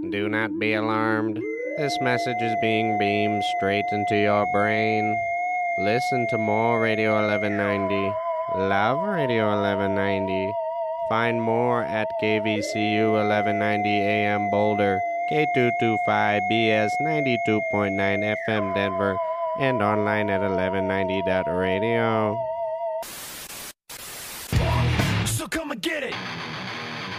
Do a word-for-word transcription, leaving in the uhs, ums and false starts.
Do not be alarmed. This message is being beamed straight into your brain. Listen to more Radio eleven ninety. Love Radio eleven ninety. Find more at K V C U eleven ninety A M Boulder, K two twenty-five B S ninety-two point nine F M Denver, and online at eleven ninety dot radio. So come and get it.